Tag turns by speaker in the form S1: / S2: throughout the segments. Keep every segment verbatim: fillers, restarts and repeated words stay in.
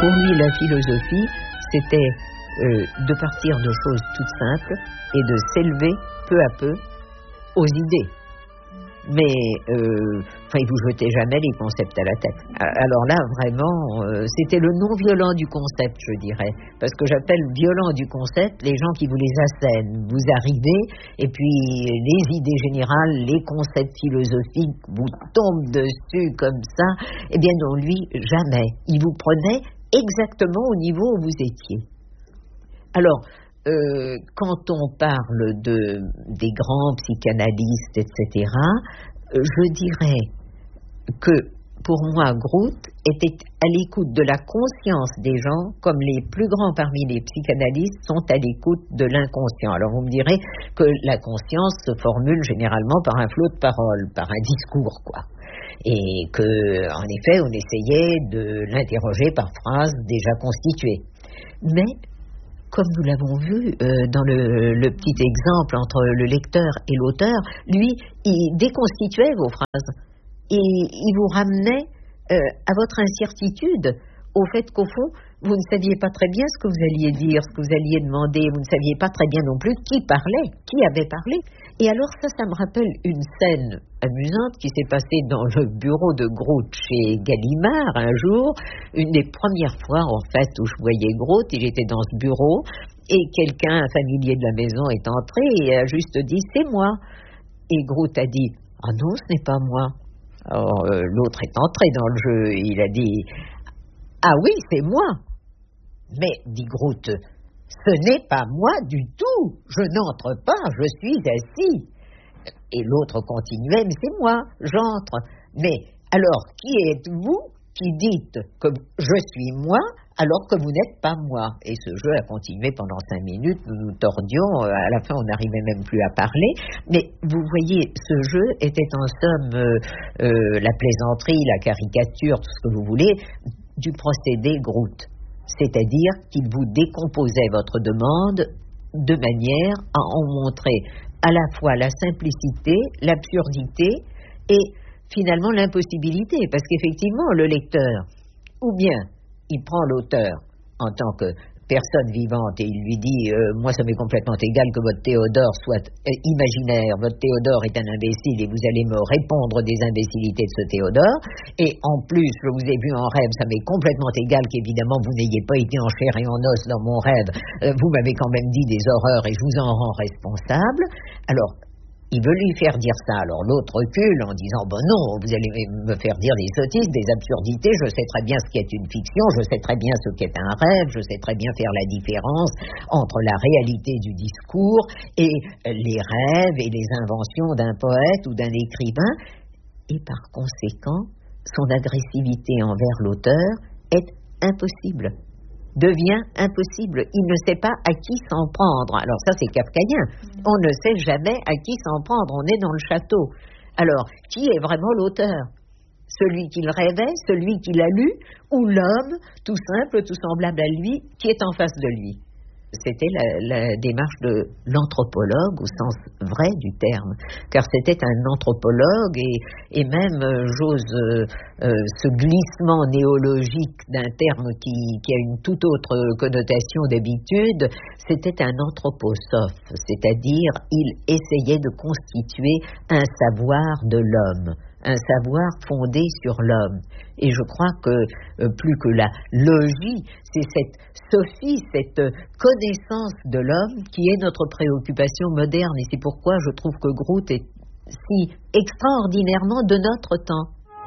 S1: Pour lui, la philosophie, c'était euh, de partir de choses toutes simples et de s'élever peu à peu aux idées. Mais euh, enfin, il vous jetait jamais les concepts à la tête. Alors là, vraiment, euh, c'était le non-violent du concept, je dirais. Parce que j'appelle violent du concept les gens qui vous les assènent. Vous arrivez, et puis les idées générales, les concepts philosophiques vous tombent dessus comme ça. Eh bien non, lui, jamais. Il vous prenait exactement au niveau où vous étiez. Alors, Euh, quand on parle de, des grands psychanalystes, et cetera, euh, je dirais que pour moi, Groth était à l'écoute de la conscience des gens, comme les plus grands parmi les psychanalystes sont à l'écoute de l'inconscient. Alors vous me direz que la conscience se formule généralement par un flot de paroles, par un discours, quoi. Et que, en effet, on essayait de l'interroger par phrases déjà constituées. Mais comme nous l'avons vu euh, dans le, le petit exemple entre le lecteur et l'auteur, lui, il déconstituait vos phrases. Et il vous ramenait euh, à votre incertitude, au fait qu'au fond, vous ne saviez pas très bien ce que vous alliez dire, ce que vous alliez demander, vous ne saviez pas très bien non plus qui parlait, qui avait parlé. Et alors ça, ça me rappelle une scène amusante qui s'est passée dans le bureau de Groth chez Gallimard un jour, une des premières fois en fait où je voyais Groth. Il était dans ce bureau et quelqu'un, un familier de la maison, est entré et a juste dit « c'est moi ». Et Groth a dit « ah non, ce n'est pas moi ». Alors euh, l'autre est entré dans le jeu, il a dit « ah oui, c'est moi ». Mais, dit Groth, ce n'est pas moi du tout, je n'entre pas, je suis assis. Et l'autre continuait, mais c'est moi, j'entre. Mais alors, qui êtes-vous qui dites que je suis moi alors que vous n'êtes pas moi? Et ce jeu a continué pendant cinq minutes, nous nous tordions, à la fin on n'arrivait même plus à parler. Mais vous voyez, ce jeu était en somme euh, euh, la plaisanterie, la caricature, tout ce que vous voulez, du procédé Groth. C'est-à-dire qu'il vous décomposait votre demande de manière à en montrer à la fois la simplicité, l'absurdité et finalement l'impossibilité. Parce qu'effectivement, le lecteur, ou bien il prend l'auteur en tant que personne vivante et il lui dit euh, « moi ça m'est complètement égal que votre Théodore soit euh, imaginaire, votre Théodore est un imbécile et vous allez me répondre des imbécilités de ce Théodore, et en plus je vous ai vu en rêve, ça m'est complètement égal qu'évidemment vous n'ayez pas été en chair et en os dans mon rêve, euh, vous m'avez quand même dit des horreurs et je vous en rends responsable ». Alors il veut lui faire dire ça. Alors l'autre recule en disant « bon non, vous allez me faire dire des sottises, des absurdités, je sais très bien ce qu'est une fiction, je sais très bien ce qu'est un rêve, je sais très bien faire la différence entre la réalité du discours et les rêves et les inventions d'un poète ou d'un écrivain. » Et par conséquent, son agressivité envers l'auteur est impossible. Devient impossible. Il ne sait pas à qui s'en prendre. Alors ça, c'est kafkaïen. On ne sait jamais à qui s'en prendre. On est dans le château. Alors, qui est vraiment l'auteur? Celui qu'il rêvait, celui qu'il a lu, ou l'homme, tout simple, tout semblable à lui, qui est en face de lui? C'était la, la démarche de l'anthropologue au sens vrai du terme, car c'était un anthropologue et, et même, euh, j'ose, euh, euh, ce glissement néologique d'un terme qui, qui a une toute autre connotation d'habitude, c'était un anthroposophe, c'est-à-dire il essayait de constituer un savoir de l'homme, un savoir fondé sur l'homme. Et je crois que euh, plus que la logie, c'est cette sophie, cette euh, connaissance de l'homme qui est notre préoccupation moderne. Et c'est pourquoi je trouve que Groth est si extraordinairement de notre temps.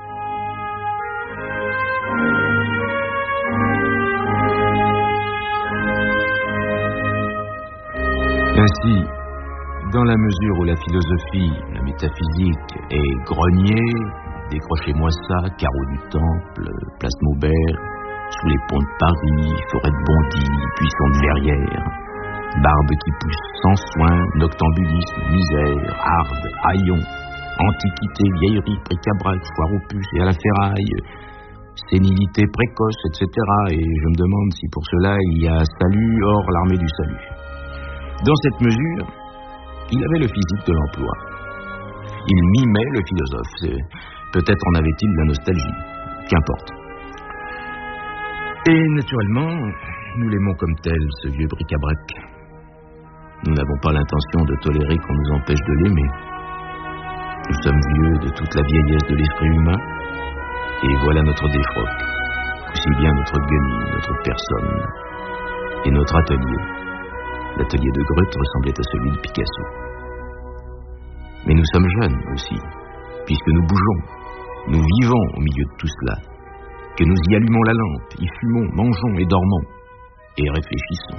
S2: Ainsi, dans la mesure où la philosophie, la métaphysique est grenier, décrochez-moi ça, carreau du Temple, place Maubert, sous les ponts de Paris, forêt de Bondy, buisson de Verrières, barbe qui pousse sans soin, noctambulisme, misère, harde, haillons, antiquité, vieillerie, bric-à-brac, foire aux puces et à la ferraille, sénilité précoce, et cetera. Et je me demande si pour cela il y a salut hors l'armée du salut. Dans cette mesure, il avait le physique de l'emploi. Il mimait le philosophe. Peut-être en avait-il de la nostalgie. Qu'importe. Et naturellement, nous l'aimons comme tel, ce vieux bric-à-brac. Nous n'avons pas l'intention de tolérer qu'on nous empêche de l'aimer. Nous sommes vieux de toute la vieillesse de l'esprit humain, et voilà notre défroque, aussi bien notre guenille, notre personne, et notre atelier. L'atelier de Greuth ressemblait à celui de Picasso. Mais nous sommes jeunes aussi, puisque nous bougeons, nous vivons au milieu de tout cela, que nous y allumons la lampe, y fumons, mangeons et dormons, et réfléchissons.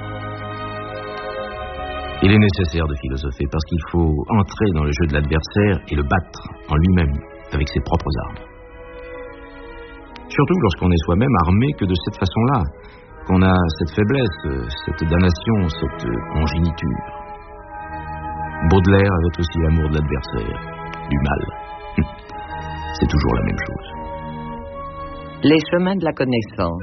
S2: Il est nécessaire de philosopher parce qu'il faut entrer dans le jeu de l'adversaire et le battre en lui-même, avec ses propres armes. Surtout lorsqu'on est soi-même armé que de cette façon-là, qu'on a cette faiblesse, cette damnation, cette congéniture. Baudelaire avait aussi l'amour de l'adversaire, du mal. C'est toujours la même chose.
S1: Les chemins de la connaissance.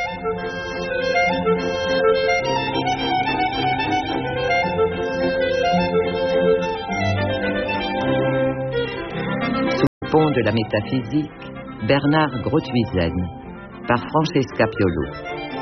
S1: Sous le pont de la métaphysique, Bernard Grothuizen, par Francesca Piolo.